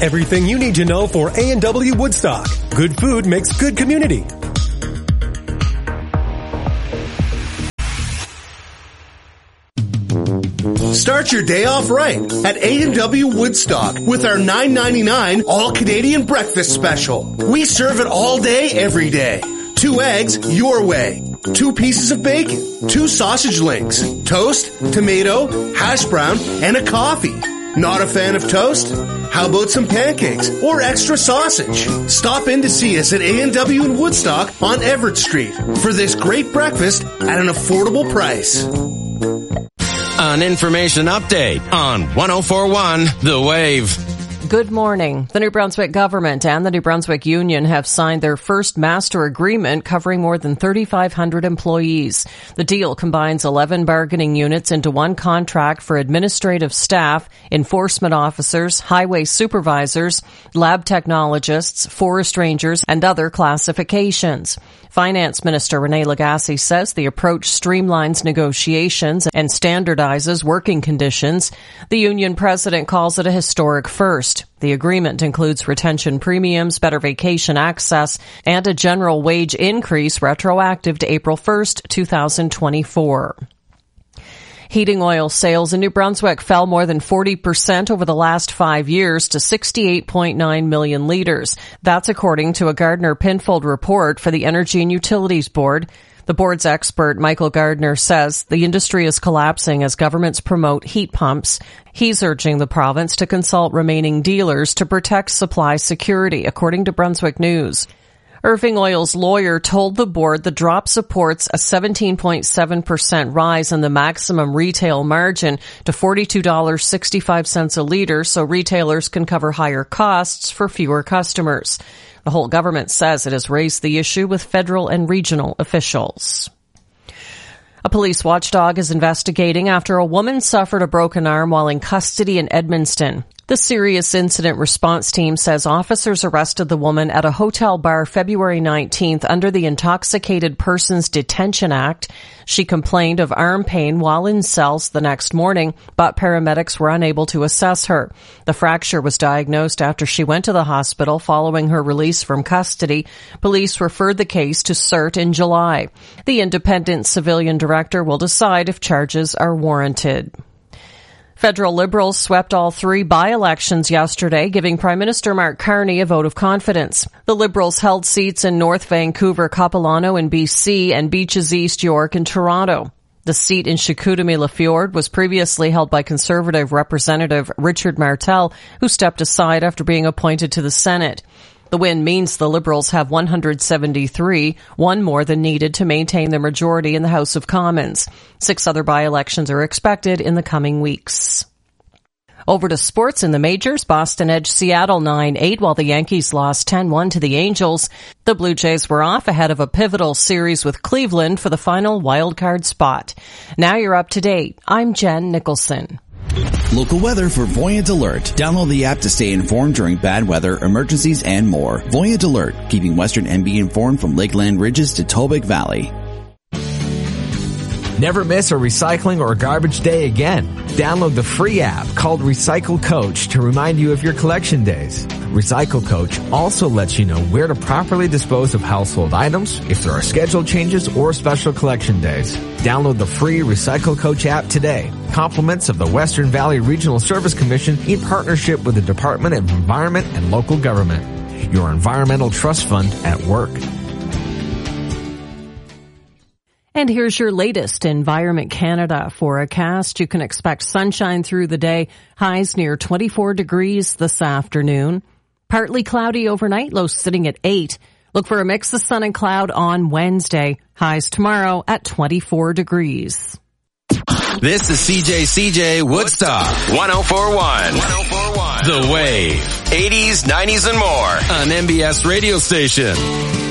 Everything you need to know for A&W Woodstock. Good food makes good community. Start your day off right at A&W Woodstock with our $9.99 all-Canadian breakfast special. We serve it all day, every day. 2 eggs, your way. 2 pieces of bacon. 2 sausage links. Toast, tomato, hash brown, and a coffee. Not a fan of toast? How about some pancakes or extra sausage? Stop in to see us at A&W in Woodstock on Everett Street for this great breakfast at an affordable price. An information update on 104.1 The Wave. Good morning. The New Brunswick government and the New Brunswick Union have signed their first master agreement covering more than 3,500 employees. The deal combines 11 bargaining units into one contract for administrative staff, enforcement officers, highway supervisors, lab technologists, forest rangers, and other classifications. Finance Minister René Lagacé says the approach streamlines negotiations and standardizes working conditions. The union president calls it a historic first. The agreement includes retention premiums, better vacation access, and a general wage increase retroactive to April 1st, 2024. Heating oil sales in New Brunswick fell more than 40% over the last 5 years to 68.9 million litres. That's according to a Gardner-Pinfold report for the Energy and Utilities Board. The board's expert, Michael Gardner, says the industry is collapsing as governments promote heat pumps. He's urging the province to consult remaining dealers to protect supply security, according to Brunswick News. Irving Oil's lawyer told the board the drop supports a 17.7% rise in the maximum retail margin to $42.65 a litre so retailers can cover higher costs for fewer customers. The whole government says it has raised the issue with federal and regional officials. A police watchdog is investigating after a woman suffered a broken arm while in custody in Edmundston. The Serious Incident Response Team says officers arrested the woman at a hotel bar February 19th under the Intoxicated Persons Detention Act. She complained of arm pain while in cells the next morning, but paramedics were unable to assess her. The fracture was diagnosed after she went to the hospital following her release from custody. Police referred the case to CERT in July. The independent civilian director will decide if charges are warranted. Federal Liberals swept all 3 by-elections yesterday, giving Prime Minister Mark Carney a vote of confidence. The Liberals held seats in North Vancouver, Capilano in BC, and Beaches East York in Toronto. The seat in Chicoutimi-LaFjord was previously held by Conservative Representative Richard Martel, who stepped aside after being appointed to the Senate. The win means the Liberals have 173, one more than needed to maintain their majority in the House of Commons. 6 other by-elections are expected in the coming weeks. Over to sports in the majors. Boston edged Seattle 9-8 while the Yankees lost 10-1 to the Angels. The Blue Jays were off ahead of a pivotal series with Cleveland for the final wildcard spot. Now you're up to date. I'm Jen Nicholson. Local weather for Voyant Alert. Download the app to stay informed during bad weather, emergencies, and more. Voyant Alert, keeping Western NB informed from Lakeland Ridges to Tobic Valley. Never miss a recycling or garbage day again. Download the free app called Recycle Coach to remind you of your collection days. Recycle Coach also lets you know where to properly dispose of household items, if there are schedule changes or special collection days. Download the free Recycle Coach app today. Compliments of the Western Valley Regional Service Commission in partnership with the Department of Environment and Local Government. Your environmental trust fund at work. And here's your latest Environment Canada forecast. You can expect sunshine through the day, highs near 24 degrees this afternoon. Partly cloudy overnight, lows sitting at 8. Look for a mix of sun and cloud on Wednesday, highs tomorrow at 24 degrees. This is CJCJ Woodstock 104.1 The Wave. 80s, 90s, and more on MBS radio station.